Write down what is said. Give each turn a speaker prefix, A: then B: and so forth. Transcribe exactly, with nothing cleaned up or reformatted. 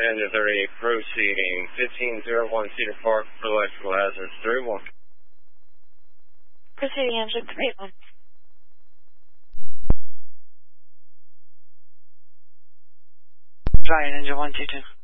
A: Engine thirty-eight proceeding, fifteen oh one Cedar Park for electrical hazards, three one.
B: Proceeding Engine three one.
C: Giant Engine one two two.